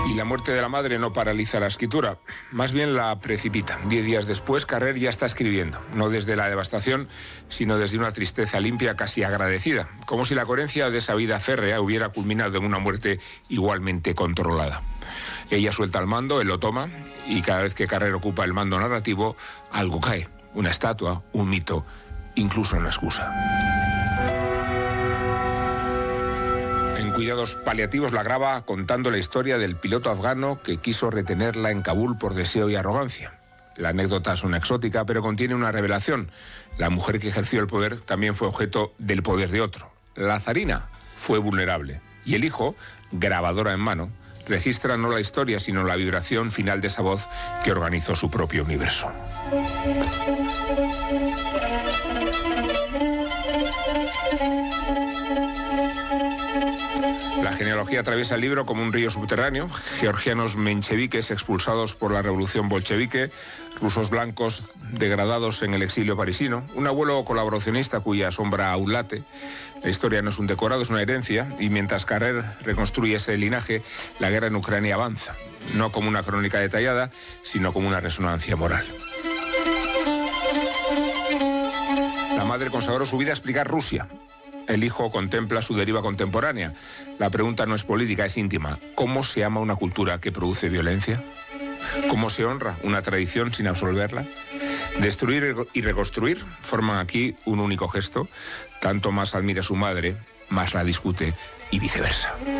Y la muerte de la madre no paraliza la escritura, más bien la precipita. 10 días después, Carrer ya está escribiendo, no desde la devastación, sino desde una tristeza limpia, casi agradecida, como si la coherencia de esa vida férrea hubiera culminado en una muerte igualmente controlada. Ella suelta el mando, él lo toma, y cada vez que Carrer ocupa el mando narrativo, algo cae, una estatua, un mito, incluso una excusa. En Cuidados Paliativos la graba contando la historia del piloto afgano que quiso retenerla en Kabul por deseo y arrogancia. La anécdota suena exótica, pero contiene una revelación. La mujer que ejerció el poder también fue objeto del poder de otro. La zarina fue vulnerable y el hijo, grabadora en mano, registra no la historia, sino la vibración final de esa voz que organizó su propio universo. La genealogía atraviesa el libro como un río subterráneo. Georgianos mencheviques expulsados por la revolución bolchevique, rusos blancos degradados en el exilio parisino, un abuelo colaboracionista cuya sombra aún late. La historia no es un decorado, es una herencia, y mientras Carrer reconstruye ese linaje, la guerra en Ucrania avanza, no como una crónica detallada, sino como una resonancia moral. La madre consagró su vida a explicar Rusia. El hijo contempla su deriva contemporánea. La pregunta no es política, es íntima. ¿Cómo se ama una cultura que produce violencia? ¿Cómo se honra una tradición sin absolverla? Destruir y reconstruir forman aquí un único gesto. Tanto más admira a su madre, más la discute y viceversa.